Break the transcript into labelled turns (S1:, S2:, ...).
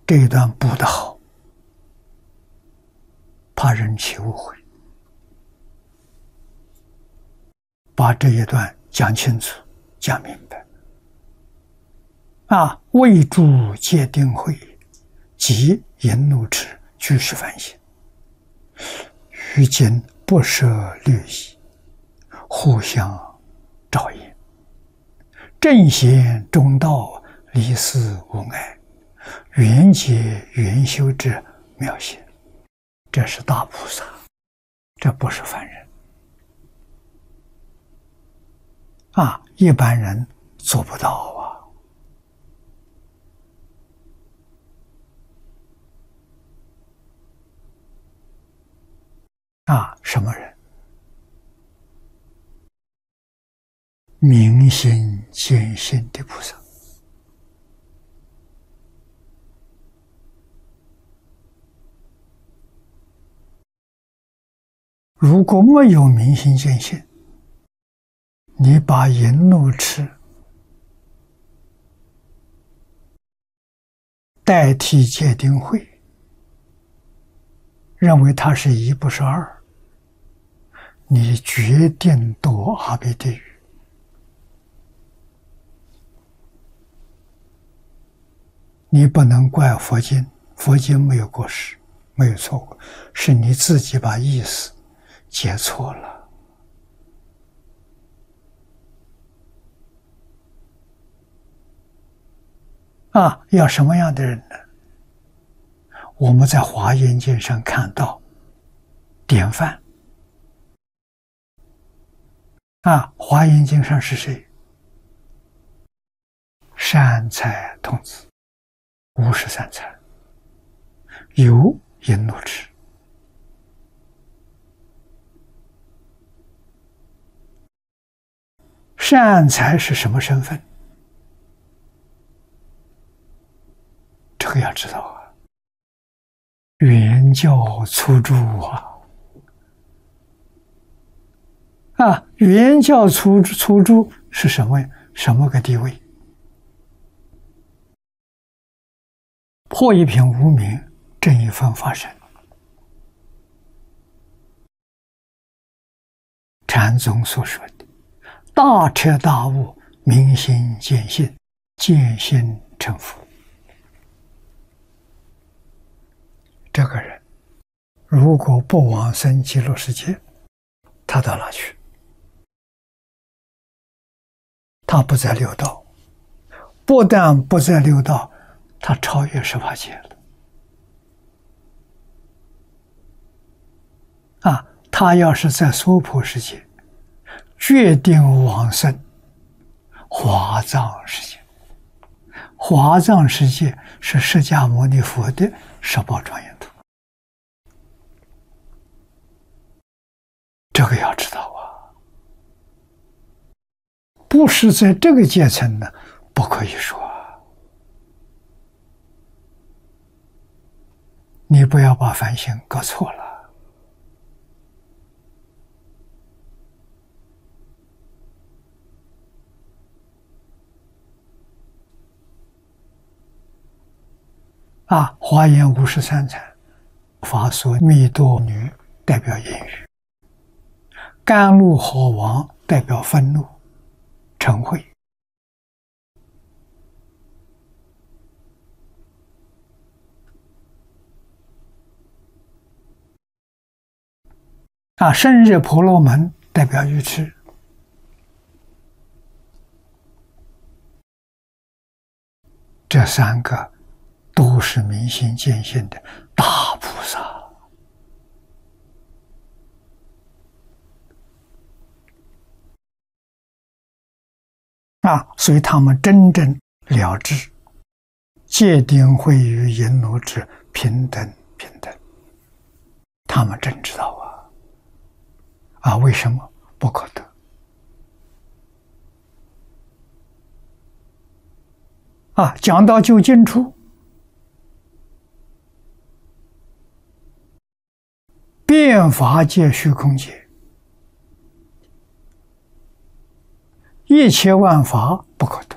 S1: 这一段补得好，怕人起误会，把这一段讲清楚、讲明白。为诸戒定慧，即淫怒痴，俱是梵行。于今不舍虑矣，互相照应，正贤中道，离世无碍，缘结缘修之妙行。这是大菩萨，这不是凡人一般人做不到什么人？明心见性的菩萨。如果没有明心见性，你把淫怒痴代替戒定慧，认为它是一不是二，你决定堕阿鼻地狱。你不能怪佛经，佛经没有过失，没有错过，是你自己把意思解错了。要什么样的人呢？我们在华严经上看到典范。华严经上是谁？善财童子53财，有淫怒痴。善财是什么身份？这个要知道原教初住原教初住是什么个地位？破一品无明，正一分法身。禅宗所说的大彻大悟，明心见性，见性成佛。这个人如果不往生极乐世界，他到哪去？他不在六道，不但不在六道，他超越18界了。他要是在娑婆世界，决定往生华藏世界。华藏世界是释迦牟尼佛的十宝庄严土。这个要知道不是在这个阶层呢，不可以说你不要把梵行搞错了。华严53禅，法所弥多女代表淫欲，甘露火王代表愤怒、嗔恚。生日婆罗门代表愚痴。这三个都是明心见性的大菩萨。所以他们真正了知戒定慧与淫怒之平等，他们真知道为什么不可得？讲到究竟处，遍法界虚空界，一切万法不可得。